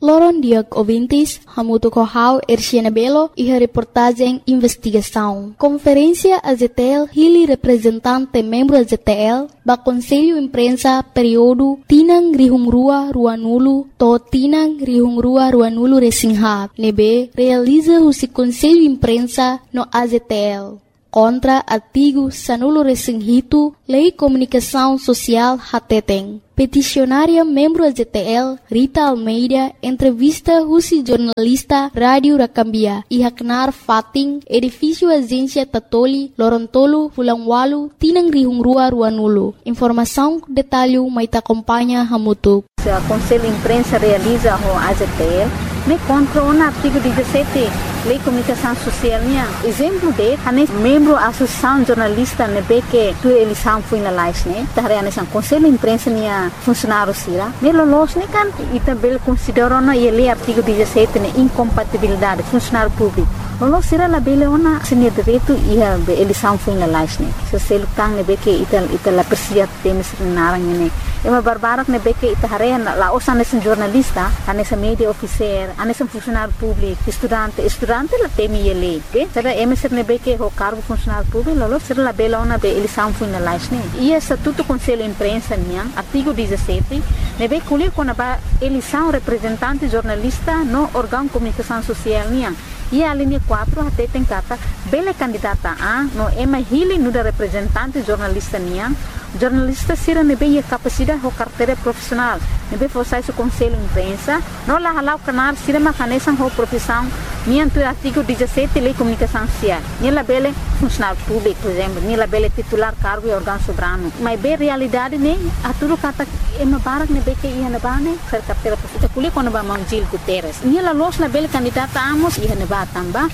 Loron Diak ouvintes, Hamuto Kohau, Erciana Belo e a reportagem Investigação. Conferência AZTL, Hili representante membro AZTL, ba Conselho Imprensa período Tinang Rihungrua Ruanulu, to Tinang Rihungrua Ruanulu Resinghab, nebe realiza o Conselho Imprensa no AZTL. Contra artigo Sanulo Resinghito, Lei Comunicação Social Hateteng. Peticionária membro AZTL, Rita Almeida, entrevista Rusi jornalista Rádio Rakambia, Ihaknar Fating, edifício Agência Tatoli, Lorontolo, Fulangwalu, Tinang Rihungrua Ruanulu. Informação, detalhe, mas acompanha Hamutuk. O Conselho Imprensa realiza o AZTL, me contra o artigo 17, Lei Comunicação Social. Exemplo de, membro da Associação Jornalista, que tu eleição foi na live, o Conselho Imprensa funcionário sira, melolos kan e também consideram na lei artigo 17 incompatibilidade funcionário público. Lolos sira la bele ona sini direito e a eleição foi na live, se se lutang que ita la persia temes narang ne. É uma barbara que ita harena la osa nesse jornalista, nesse media officer, nesse funcionário público, estudante la temi ele, que será emeser que o cargo funcionário público, lolos sira la bele ona be eleição foi na live, e estatuto Conselho Imprensa artigo 17, nebe colher quando a eleição representante jornalista no órgão de comunicação social e a linha 4 até tem cata bela candidata a no ema hili no da representante jornalista jornalista sira nebe a capacidade ou carteira profissional nebe forçar o Conselho Imprensa no la halau canar sira macanesan ou profissão nianto artigo 17 Lei Comunicação Social nila bela funcionário público por exemplo nila bela titular cargo e órgão soberano mas bem realidade a tudo kata ema barak nebe que ia na bane ser carteira profissional kuli quando ba Mangil Guterres nila los na bela candidata amos ia na ba tamba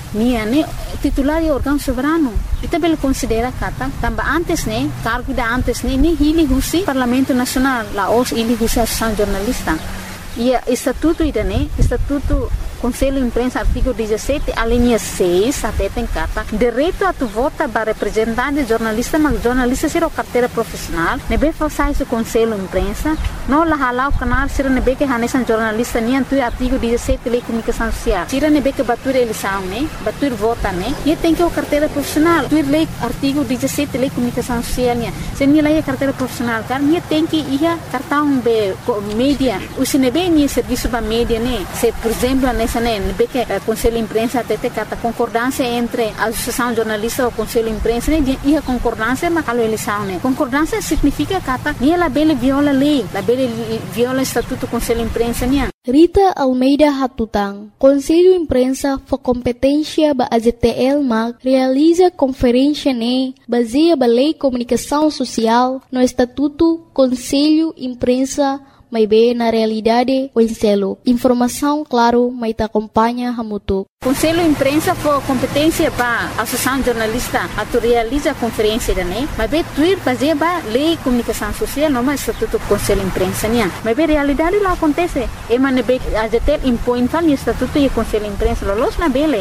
titular e órgão soberano ita bela considera kata tamba antes cargo da antes ni hili husi Parlamento Nacional la os hili husi Associação Jornalista e estatuto estatuto Conselho Imprensa artigo 17 a linha 6 até tem carta direito a tu vota para representante jornalista mas jornalista será carteira profissional nebe forçar o Conselho Imprensa não la halau canal será nebe que hanesan jornalista nem tu artigo 17 Lei Comunicação Social será nebe que batur eleição batur vota e tem que o carteira profissional tu lei artigo 17 Lei Comunicação Social se nem lei carteira profissional car nem tem que ia cartão be mídia o se nebe nem serviço para mídia se por exemplo que o Conselho Imprensa até tem concordância entre a Associação Jornalista e o Conselho Imprensa e a concordância na eleição. Concordância significa que ela viola a lei, ela viola o Estatuto do Conselho Imprensa. Rita Almeida Hatutang, Conselho Imprensa for competência da AZTL MAG realiza conferência baseada na Lei Comunicação Social no Estatuto Conselho Imprensa mas bem na realidade o enselo. Informação, claro, mas te acompanha Hamutuk. Conselho Imprensa for competência para a Associação Jornalista a realiza a conferência mas bem tuir fazer a Lei Comunicação Social não mais Estatuto Conselho Imprensa mas bem realidade lá acontece é mas bem a ZTL impõe o Estatuto e Conselho Imprensa los na bele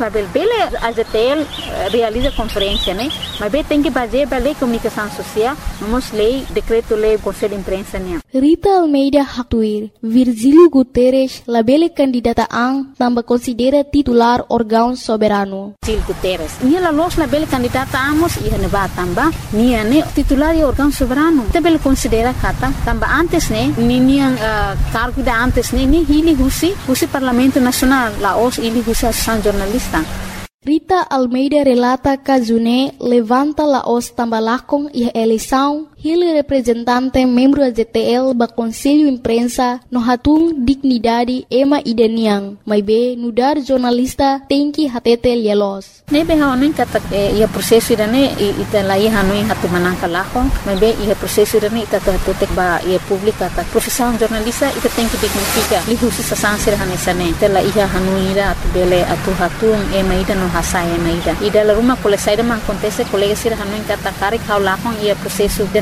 a ZTL realiza a conferência mas bem tem que fazer a Lei Comunicação Social vamos lei decreto lei Conselho Imprensa Rita Almeida Hatuir, Virgílio Guterres, labele candidata ang tambah considera titular órgão soberano. Virgílio Guterres, nia los labele candidata amos ia neba tambah nia titular e órgão soberano. Tabele considera kata tambah antes nia cargo da antes ni hili husi Parlamento Nacional, la os hili husi Associação Jornalista. Rita Almeida relata que June levanta la os tambalakong e a eleição ele representante membro da ZTL ba Conselho Imprensa no hatung dignidade ema ideniang mas be nudar jornalista tem que hatete lielos nebe haonin kata ia prosesso irane ita lai hanui hatu manangka lako mas be ia prosesso irane ita tetek ba ia publika ta profissão jornalista ita tem que dignifica lihusi sasansir hanesane ita la ia hanui ira atu bele atu hatung ema ida no hasai ema ida la rumah kolesai da man acontece colega sir hanui kata karik haulakong ia prosesso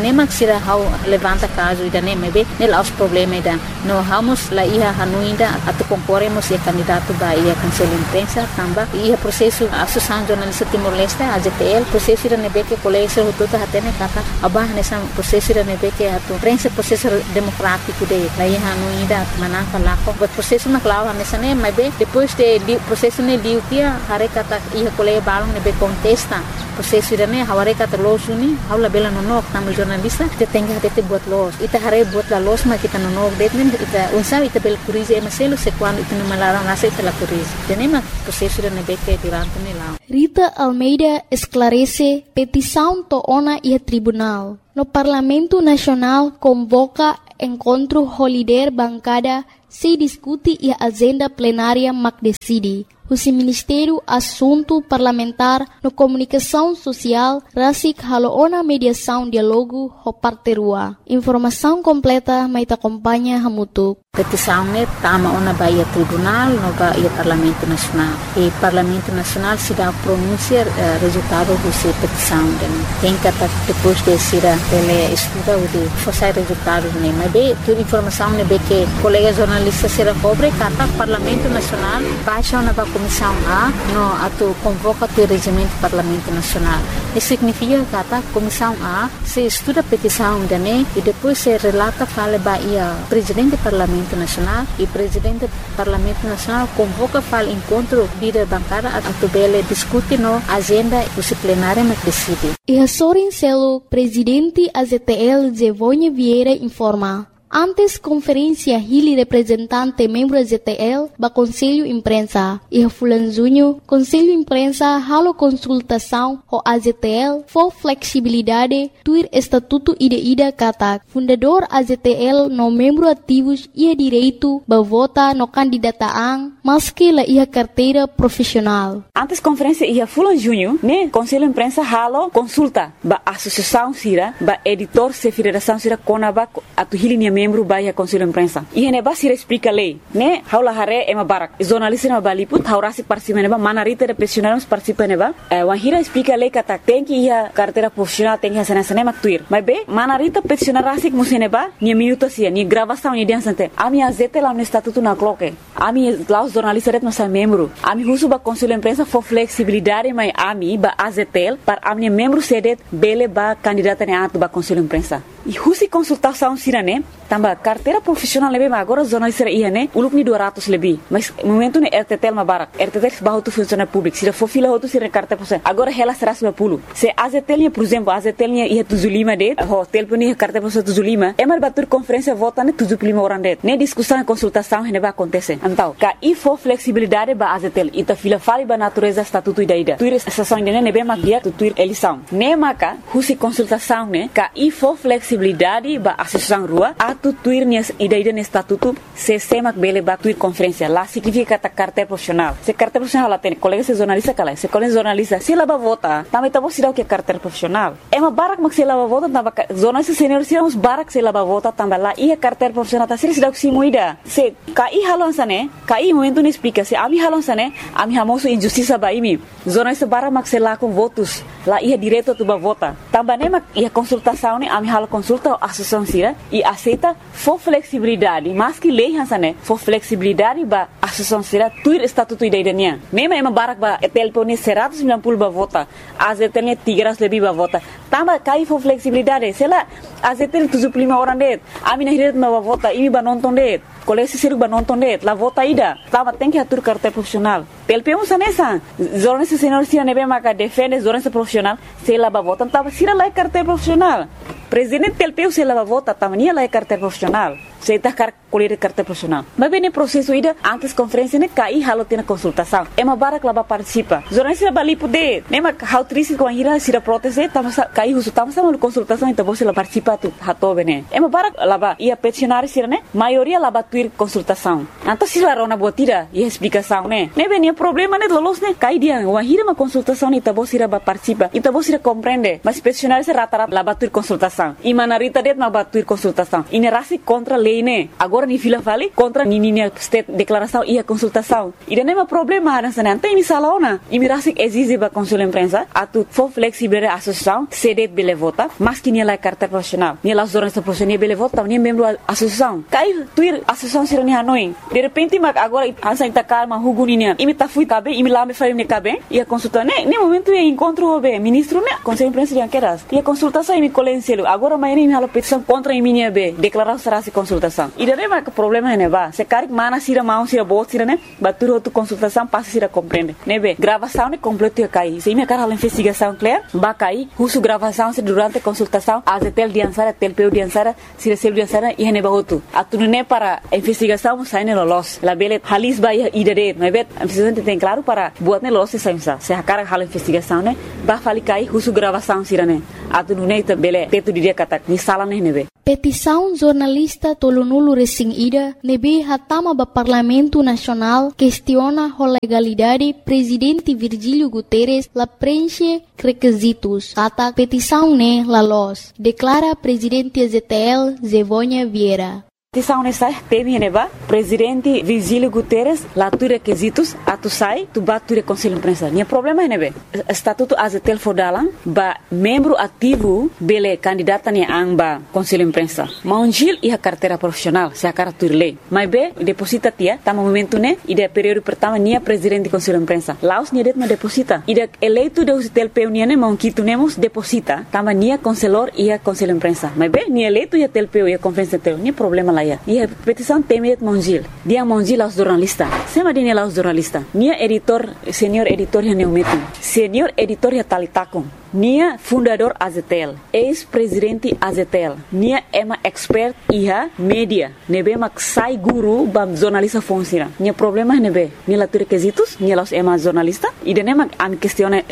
nem se hau levanta caso ida nem mebe nel aos problema ida no vamos lá ia hanuinda atu concorremos e candidato ba ia cancela imprensa tamba ia processo associação jornalista Timor-Leste AZTL processo ida nebe que colégio tudo hatene kata abah nessa processo ida nebe que atu prensa processo democrático de lá ia hanuinda manaka lako but processo na clava nessa nem mebe depois de processo ne liutia hare kata ia colégio balong nebe contesta processo ida ne haware kata losuni haula bela nonok tamu jornalista te tenga te buat los ita hare buat la los ma kita nonok detmen ita unsa ita bel curize maselo se quando ita no malaram nasa ita la curize tenema processo ida ne beke durante ne lá. Rita Almeida esclarece petição toona e tribunal. No Parlamento Nacional convoca encontro holiday bancada se discute e a agenda plenária mac decide. O Ministério Assunto Parlamentar no Comunicação Social rasik haloona mediação diálogo ho parterua. Informação completa mai ta acompanha hamutuk. Petição ne tama ona baia tribunal no baia Parlamento Nacional. E Parlamento Nacional se dá pronunciar resultado dessa petição. Tem que depois de ser ele estuda o de forçar resultados ne. Mas bem, toda informação ne be que colegas jornalistas será cobre kata Parlamento Nacional baixa ona ba Comissão A no atu convoca o regimento do Parlamento Nacional. Isso significa que a Comissão A se estuda a petição dele e depois se relata fala baia Presidente do Parlamento Nacional e Presidente do Parlamento Nacional convoca fala encontro líder bancada a tubele discute no agenda disciplinária na decide. E a Sorin Celo, Presidente AZTL Zevonha Vieira informa. Antes conferência Hili representante membro AZTL ba Conselho Imprensa e a Fulanzunho Conselho Imprensa halo consultação o AZTL for flexibilidade tuir estatuto ida kata fundador AZTL no membro ativos ia direito ba vota no candidataan maski la ia carteira profissional. Antes conferência ia Fulanzunho né Conselho Imprensa halo consulta ba associação sira ba editor se federação sira konaba atu Hili membro baia Conselho Imprensa. E ne ba sira explica lei, né? Haula hare ema barak. Jornalista na baliput haurasi participa neba manarita de profissionais participa neba. Wahira explica lei kata tem que ia carteira profissional tem que sana maktuir. Mas be manarita profissional rasik museneba ni minuto sia ni gravação ni diansante. Ami azete lá no estatuto na cloque. Ami lá os jornalistas no sa membro. Ami husu ba Conselho Imprensa for flexibilidade mai ami ba azetel para ami membro sedet bele ba candidata ne atu ba Conselho Imprensa. E husi consultação sira né? Tamba carteira profissional lebih agora jornalista ia né? Uluk ni 200 lebih. Mas momento ne RTTL mabarak. RTTL bahu tu funciona público. Sira for fila hotu sira carteira profissional. Agora ela será 90. Se AZTL por exemplo, AZTL ia 75 det. Hotel pun ia carteira profissional 75. Emar batur conferência vota ne 75 orang det. Ne discussão e consultação ne ba acontece. Então, ka e for flexibilidade ba AZTL ita fila fali ba natureza estatuto ida. Tuir sessão ne ne be magia tuir eleição. Ne maka husi consultação ne ka e for flexibilidade ba associação rua atu tuir nias ida ne estatuto se semak bele ba tuir conferência lá significa ta carteira profissional. Se carteira profissional lá tem colega se jornalista kala. Se colega jornalista se lá ba vota, também tá você que carteira profissional. É uma barak mak se lá ba vota tamba jornalista senior se uns barak se lá ba vota tamba lá ia carteira profissional ta se dá si muida. Se kai halon sane, kai momento ne explica se ami halon sane, ami hamoso injustiça ba imi. Jornalista barak mak se lá com votos, lá ia direto tu ba vota. Tamba ne mak ia consultação ne ami halo consulta a associação sira e aceita for flexibilidade, mas que lei hansane for flexibilidade ba associação sira tuir estatuto ida idania. Mema ema barak ba telpone 190 ba vota, azetene 300 lebih ba vota. Tamba kai for flexibilidade, sela azetene 75 orang det. Ami nahiret ba vota, imi ba nonton det. Kolesi siru ba nonton det, la vota ida. Tamba tem que atur carteira profissional. Telpemos nessa. Jornalista senior sira nebe maka defende jornalista profissional, sela ba vota, tamba sira lá carteira profissional. Presidente telpeu se lava vota tamania lá é carteira profissional. Se está colher carteira profissional. Mas bem no processo ida antes conferência ne cai halo tem consultação. É uma barak lá participa. Jornalista bali poder. Nem uma how triste com a ira se protege, tamos cai uso tamos uma consultação então você lá participa tu hato bene. É uma barak lá ia peticionar sira né? Maioria lá tuir consultação. Então se lá rona botira e explicação né. Nem bem Minha problema né lolos né cai dia wahira uma consultação ni tabo sira ba participa e tabo sira compreende mas peticionário se rata la batur consultação e manarita det ma batur consultação e nerasi contra lei né agora ni fila vale contra ni state declaração e a consultação e não é problema nessa né tem misalaona e mirasi exige ba consul imprensa atu for flexible associação cede bele vota mas que ni la carta profissional ni la jornalista profissional bele vota ni membro associação cai tuir associação sira ni hanoi de repente mas agora ansa intakar ma huguninia e me tá fui cabe e me lá me faria ne cabe e a consulta né nem momento é encontro o ministro né conselho imprensa de anqueras e a consultação e me colenselo agora amanhã me hala petição contra a minha be declarar será se consultação e daí mas o problema é né ba se caric mana sira mão sira bot sira né batur outra consultação passa sira compreende né be gravação né completo e cai se me cara a investigação clear ba cai husu gravação se durante a consultação a tel diansara tel peu diansara sira sel diansara e ne ba outro atunu né para a investigação sai ne los la bele halis ba e dare mas bet a investigação tem claro para buat ne los se a cara hala investigação né ba fali cai husu gravação sira né atunu né bele teto dia kata ni sala né be petição jornalista tolonulu resing ida nebe hatama ba Parlamento Nacional questiona a legalidade presidente Virgílio Guterres la preenche requisitos ata petição ne la los declara presidente ZTL Zevônia Vieira. Petição nessa teme neba presidente Virgílio Guterres lá tu requisitos atu sai tu batu conselho imprensa nem problema é nebe estatuto azetel fodalan ba membro ativo bele candidata ni amba conselho imprensa maunjil e a carteira profissional se a carta lei mas be deposita tia tá momento né e de período pertama nia presidente conselho imprensa laos nia det ma deposita e de eleito de azetel peunia ne monquito nemos deposita tama nia conselor e a conselho imprensa mas be nia eleito e a tel peu e a conferência tel nem problema lá e a petição temet Monjil dia Monjil aos jornalistas sema dia aos jornalistas nia editor senior editor ya neumetin senior editor ya talitakon nia fundador Azetel ex-presidente Azetel nia ema expert iha media nebe mak sai guru bam jornalista funciona nia problema nebe nia la requisitos nia los ema jornalista e dene mak am questione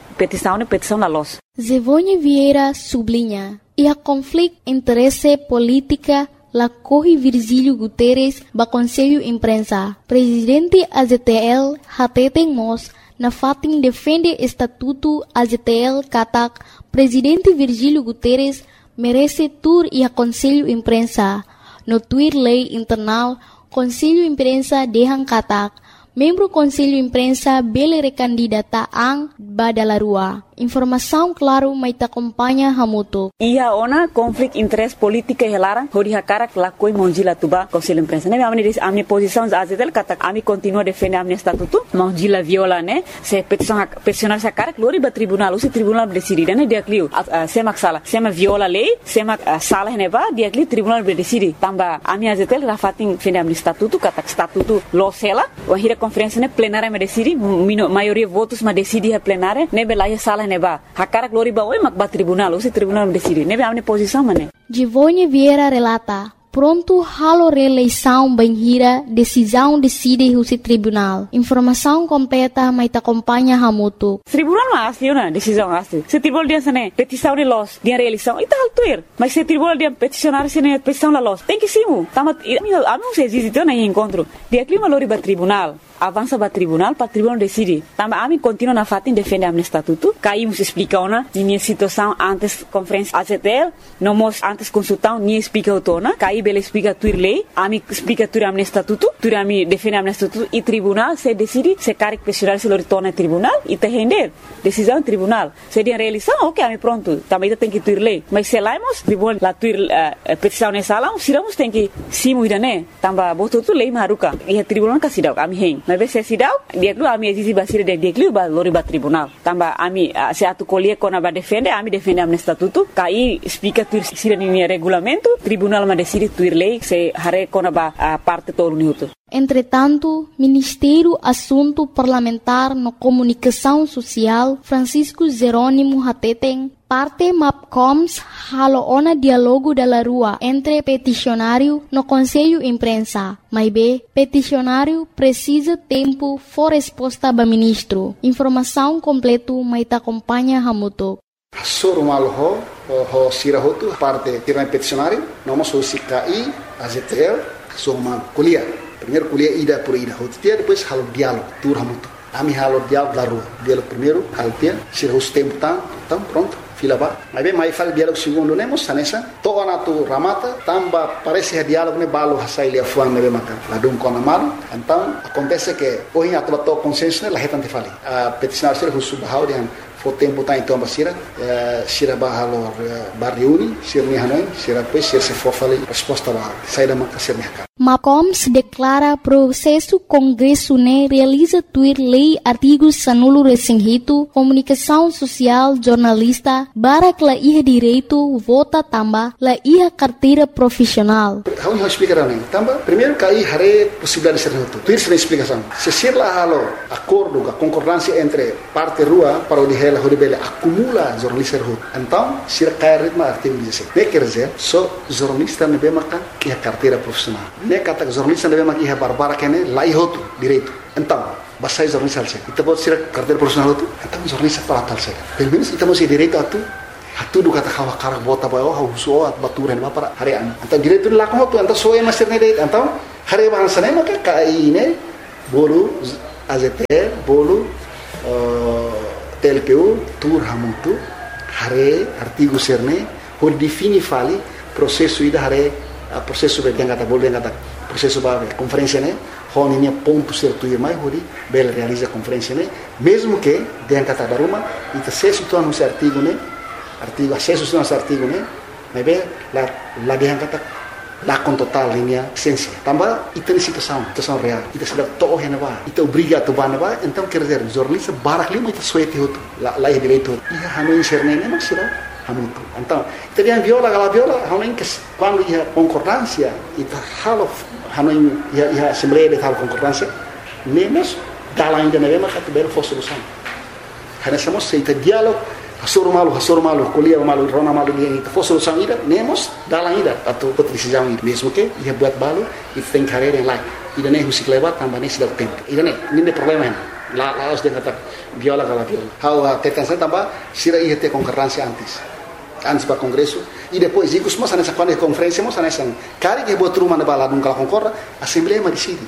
petição la los Zevônia Vieira sublinha e a conflito interesse política la corre Virgílio Guterres ba Conselho Imprensa. Presidente AZTL hateten mos na fatin defende estatuto AZTL katak Presidente Virgílio Guterres merece tur e a Conselho Imprensa. No tuir lei internal Conselho Imprensa dehan katak membro Conselho Imprensa bele recandidata ang badalarua. Informação claro mai ta acompanha hamuto. Ia ona conflito interesse política helara hori hakara la koi monjila tuba Conselho Imprensa. Ne amni posição azetel kata ami continua defender amni estatuto monjila viola ne se peticionar sa cara glori ba tribunal usi tribunal decide ne dia clio semak sala sema viola lei semak sala ne ba dia clio tribunal decide tamba ami azetel rafatin defender amni estatuto kata estatuto losela wahira conferência ne plenária me decide maioria votos ma decide a plenária ne belaia sala neba hakara glori ba oi mak ba tribunal usi tribunal decide nebe amne posição mane Zevônia Vieira relata pronto halo reeleição banhira decisão decide o tribunal informação completa mai ta acompanha hamuto tribunal ma asli na decisão asli se tribunal dia sene petição de los dia reeleição e tal tuir mas se tribunal dia peticionar sene petição la los tem que simu tamat ami se existe na encontro dia clima lori ba tribunal avança para tribunal decide. Também a mim continua na fatin defende a estatuto. Caímos explica ona minha situação antes conferência AZTL, não mos antes consultão nem explica o tona. Caí bela explica tuir lei, a mim explica tuir a estatuto, tuir a mim defende a estatuto e tribunal se decide se carre pessoal se retorna tribunal e te render decisão tribunal. Se dia realização, ok, a mim pronto. Também tem que tuir lei, mas se laimos tribunal la tuir petição nessa sala, siramos tem que simu idane. Também botou tu lei maruca e a tribunal casidau a mim mas se sidau dia lu ami exisi basira dia lu ba lori ba tribunal tamba ami se atu colie kona ba defende ami defende am estatuto kai explica tu sira ni regulamento tribunal ma decide tuir lei se hare kona ba parte todo minuto. Entretanto, Ministério Assunto Parlamentar no Comunicação Social Francisco Jerônimo Hateten parte MAPCOMS haloona diálogo da rua entre peticionário no Conselho Imprensa. Mas B, peticionário precisa tempo for resposta ba ministro. Informação completo mai ta acompanha hamuto. Sorumal ho sirahotu parte tirna peticionário, noma so CKI, AZTL, sorumal kuliah. Primeiro colher ida por ida. Dia depois halo diálogo, tur hamutu. Ami halo diálogo da rua. Diálogo primeiro, halo dia, se o tempo então pronto. Fila ba. Mas bem, mais fala diálogo segundo, né, moça, nessa. Toda na tu ramata, tamba parece diálogo né balo hasai lia fuan né maka. Lá dum com amado. Então acontece que hoje a tua consciência né, lá retante fali. A peticionar ser o subhau de o tempo tá então basira, sira bahalo barriuni, sira ni hanoi, sira depois sira se for fali resposta ba sai da maka sira mercado. Macoms declara processo Congresso né realiza tuir lei artigos sanulo resinghito, comunicação social, jornalista, barak la iha direito, vota tamba, la iha carteira profissional. Vamos explicar né? Tamba, primeiro cai hare possibilidade de ser noto. Tuir sem explicação. Se ser lá halo acordo, a concordância entre parte rua para o de Horibele acumula jornalista rua. Então, se cair ritmo artigo 16. Ne quer dizer, só jornalista não bem marcar que a carteira profissional. Ne kata jornalista não bem marcar que a barbara que né lá ihoto direito. Então, basta jornalista alce. Então pode ser carteira profissional tu. Então jornalista para tal se. Pelo menos kita masih direito a tu. Hatu do kata kawa karak bota bayo hauso at baturan ba para harian. Então direito lá com tu. Então só é master ne direito. Então hari bahasa ne maka kai ne bolu AZTL bolu TLPU, tur hamutu, hare, artigo serne, ho defini fali, processo ida hare, processo bem kata boleh kata, processo ba conferência né, ho ninya ponto certo ir mai hori, bel realiza conferência né, mesmo que den kata daruma, ita acesso tu anus artigo né, artigo acesso tu anus artigo né, mas bem la den kata lá com total linha essência. Também ita situação real. Ita sudah toh hena ba, ita obriga tu ba na ba, então quer dizer jornalista barak lima ita suete hotu, lá é direito. Ia hanu inserne ne mas sira hamutu. Então, ita dia viola hanu que quando ia concordância, ita halo hanu ia assembleia de tal concordância, menos dala ainda na mesma categoria for solução. Hana somos ita diálogo Hasur malu, kuliah malu, rona malu dia itu. For solução ida, nemos dalam ida atau decisão ida. Mesmo que ia buat balu, itu tem carreira yang lain. Ida nem musik lewat, tambah nem sudah tempo. Ida nem, ini problema yang. Lá os dia kata viola kala viola. How tekan saya tambah sira ia ter concorrência antes para congresso e depois ikut semua sana quando conferência semua sana cari que buat rumah na bala nunca concorda, assembleia decide.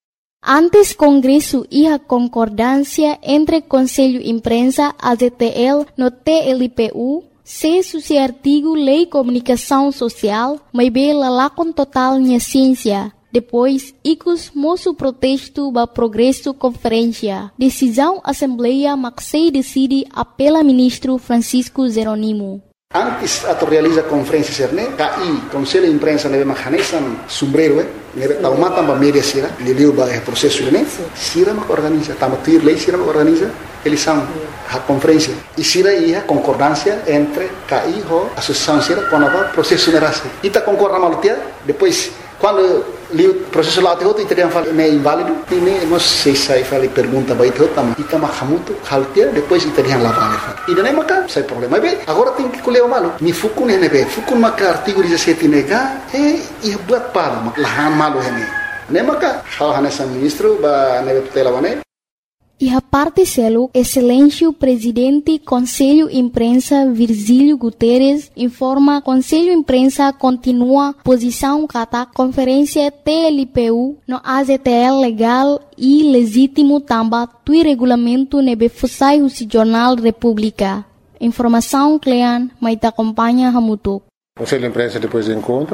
Antes Congresso e a concordância entre Conselho Imprensa, AZTL, no TLPU, se suci artigo Lei Comunicação Social, mas bela lá com total minha ciência. Depois, icus moço protesto ba progresso conferência. Decisão Assembleia Maxei decide apela ministro Francisco Zeronimo. Antes atau realiza conferência serne, KI Conselho de Imprensa nebe mahanesan sombrero nebe taumata ba media sira, liliu ba processo ne, sira mak organiza, tamatir lei sira mak organiza, eles são a conferência e sira ia concordância entre KI ho associação sira com a processo nerase. Ita concorda malutia, depois quando o processo lá teu italiano fala é inválido e nem nós sei fala pergunta vai teu tam ita mahamuto haltia depois italiano lá vale e daí maka sai problema bem agora tem que colher o malo ni fukun ne be fukun maka artigo 17 nega e buat para lahan malo ne maka hal hanesa ministro ba ne tutela bane. E a parte selo, excelência presidente Conselho Imprensa Virgílio Guterres informa Conselho Imprensa continua posição kata conferência TLPU no AZTL legal e legítimo tamba tui regulamento nebe fusai o Jornal República. Informação Clean, mas acompanha Hamutuk. Conselho de Imprensa depois do encontro,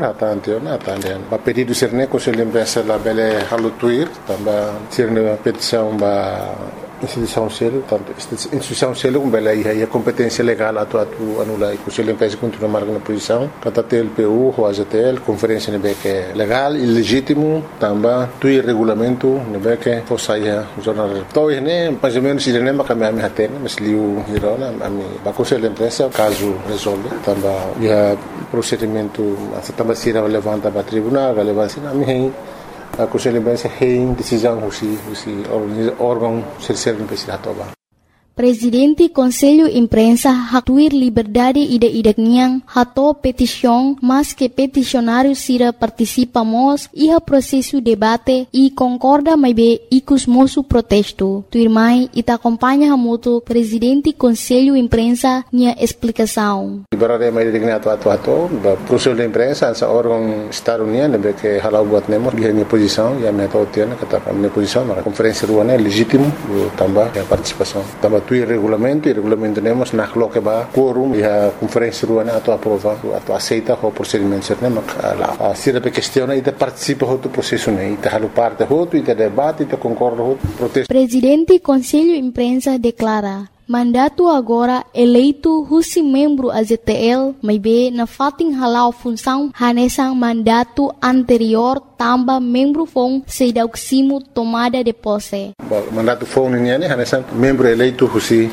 a pedido de Serne, Conselho de Imprensa lá bele halutuir, também Serne a petição da instituição selo, tanto instituição selo como bele aí a competência legal atu anula e Conselho de Imprensa continua marcando posição, kata TLPU, o AZTL, conferência nebe que legal e legítimo, também tui regulamento nebe que fosaia jornal. Então né, mais ou menos se nem makamami hatena, mas liu hirona, ami ba Conselho de Imprensa caso resolve, também já procedimento também se levanta para tribunal, relevância na minha a Conselho de Imprensa tem decisão se órgão ser imprensa toba. Presidente Conselho Imprensa hatuir liberdade ida-idakniang hato petisyong mas que peticionário sira participamos iha processo debate e concorda mai be ikus mosu protesto. Tuirmai ita acompanha hamuto Presidente Conselho Imprensa nia explicação. Liberdade mai idakni ato Conselho Imprensa sa órgão Estado União lembra que halau buat nemos dia minha posição e a minha totiana kata minha posição na conferência ruana é legítimo tambah a participação tambah tu regulamento temos na coloque ba quorum e a conferência ruana ato aprova ato aceita o procedimento certo mak lá se da questiona e da participa do processo né e halu parte e da debate e da concorda protesto. Presidente Conselho Imprensa declara mandato agora eleito husi membro AZTL mai be na fating halau função hanesang mandato anterior tamba membro fong sedauksimo tomada de posse. Mandato fong niya ni hanesang membro eleito husi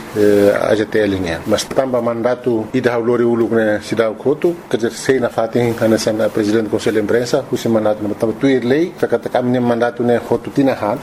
AZTL niya. Mas tamba mandato ida haulori uluk na sidaw koto kajer sei na fating hanesang presidente Conselho Imprensa husi mandato na tamba tuir lei kata kami mandato ne hotu tinahan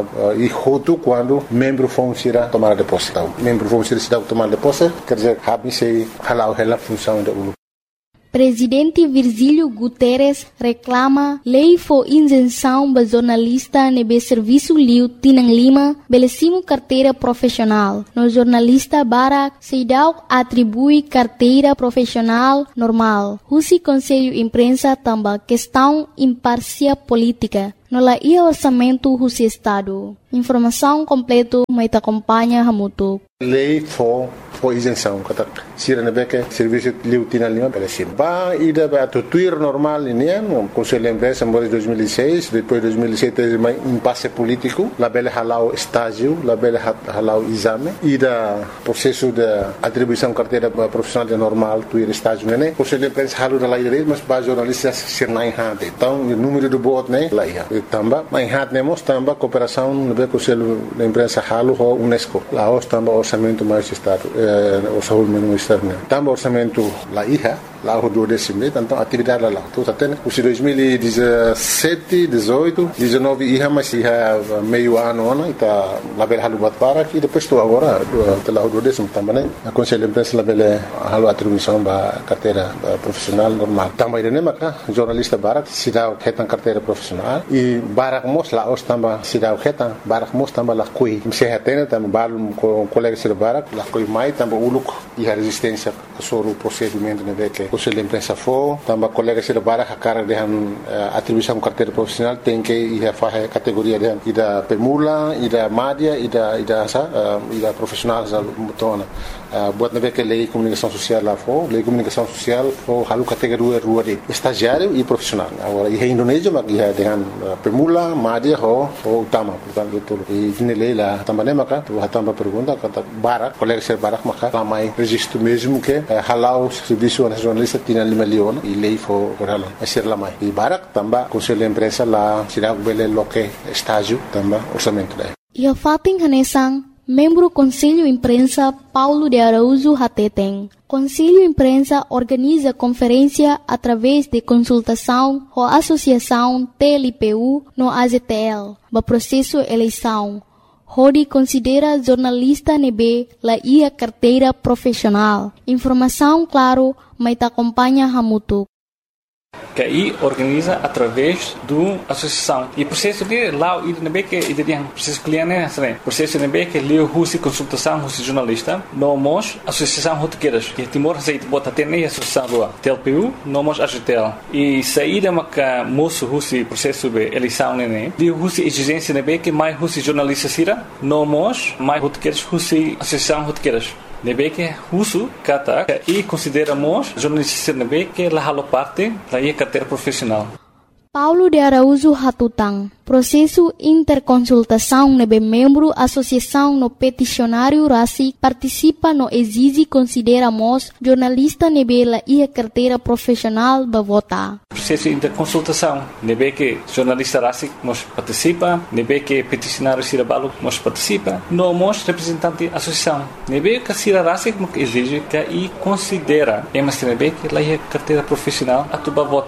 e hotu quando membro fong sira tomada de posse. Vamos ser cidade tomar de posse, quer dizer, se halau ela função da ULU. Presidente Virgílio Guterres reclama lei for isenção ba jornalista nebe serviço liu Tinang Lima belesimo carteira profissional. No jornalista Barak Seidau atribui carteira profissional normal. Husi Conselho Imprensa tamba questão imparcial política. No la ia orçamento husi Estado. Informação completo maita acompanha hamuto. Lei for isenção kata sira nebeke serviço liu Tinang Lima belesim. Ba ida ba tuir normal ini no Conselho Imprensa em 2006, depois 2007 mais impasse político, la bele halau estágio, la bele halau exame ida processo de atribuição carteira profissional de normal tuir estágio né. Conselho Imprensa halu da lei mas ba jornalistas sirnai hade. Então o número do bot né lá ia. Tamba mai hat nemos tamba cooperação no Conselho da Imprensa halu ho UNESCO. Lá os tamba orçamento mais estado orçamento externo. Tamba orçamento lá ia, lá o 12 então atividade lá. Tudo até os 2017, 18, 19 ia mas ia meio ano né, tá lá bel halu bat para e depois tu agora lá o 12 tamba né. A Conselho da Imprensa lá bel halu atribuição ba carteira profissional normal. Tamba ide né maka jornalista barak sidau ketan carteira profissional e barak mos lá os tamba sidau ketan barak mos tamba lá kui msehatena tamba balum com colega sir barak lá kui mai tamba uluk e a resistência sobre o procedimento né que o Conselho da Imprensa for tamba colega sir barak a cara de atribuição carteira profissional tem que ir a fazer categoria de ida permula ida madia ida profissional za mutona buat nabe que lei comunicação social lá for lei comunicação social for halu categoria rua de estagiário e profissional agora e Indonésia mas ia dengan permula madia ho utama portanto tudo e nele lá também maka tu hatamba pergunta kata barak colega ser barak maka ramai registro mesmo que halau serviço nacionalista tinha 5 milhões e lei for halau ser lamai e barak tamba Conselho da Imprensa lá sirag bele loke estágio tamba orçamento daí ia fating hanesang membro Conselho Imprensa Paulo de Araújo Hateteng. Conselho Imprensa organiza conferência através de consultação ou associação TLPU no AZTL, no processo eleição. Rodi considera jornalista nebe la ia carteira profissional. Informação claro, mas acompanha hamutu. Que aí organiza através do associação e processo de lá o IDNB que tem processo cliente né processo IDNB que leu husi consultação husi jornalista nomos associação rotequeiras que Timor aceita bota até nem associação rua TLPU nomos AGTL e saída maca moço husi processo de eleição né leu husi exigência IDNB que mais husi jornalista sira nomos mais rotequeiras husi associação rotequeiras nebe que uso kata e consideramos jornalista nebe que la halo parte da ia carteira profissional. Paulo de Araújo Hatutang. Processo interconsultação nebe membro associação no peticionário RACI participa no exige consideramos jornalista nebe la ia carteira profissional ba vota. Processo interconsultação nebe que jornalista RACI nos participa, nebe que peticionário Sirabalo nos participa, nós representante associação nebe que Sira RACI exige que e considera, mas nebe que la ia carteira profissional a tuba vota.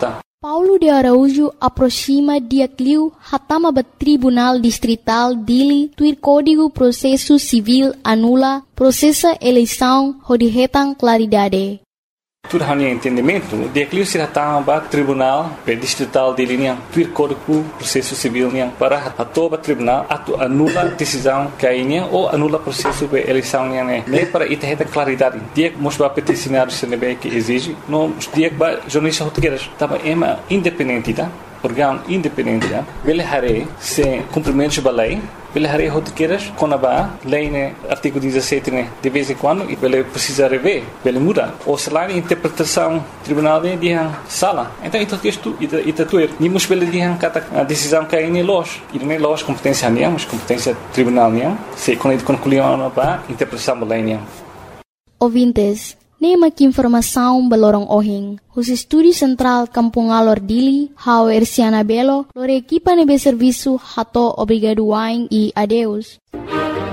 Paulo de Araújo aproxima dia cliu hatama ba Tribunal Distrital Dili tuir Código Processo Civil anula processa eleição rodihetang claridade. Tudo hanya entendimento, dia cliu se hatama ba Tribunal Distrital Dili niang tuir Código Processo Civil niang para atoba tribunal atu anula decisão kainya ou anula processo de eleição niang ne para ita claridade. Dia mos ba peticionário se nebe que exige, no dia ba jornalista rotegueiras tava ema independente tá? Órgão independente, ele haré se cumprimentos da lei, ele haré rotegueiras com a lei né artigo 17 né de vez em quando e ele precisa rever, ele muda ou se lá interpretação tribunal de sala. Então isso texto ita tuer, nimos ele dihan kata a decisão que é loja, e não é loja competência nenhuma, mas competência tribunal nenhuma, se quando concluiu a interpretação da lei nenhuma. Ouvintes, nema que informação balorong ohing. Os estúdios central Kampung Alor Dili, hau Erciana Belo, lor equipa nebe serviço hato obrigado wain e adeus.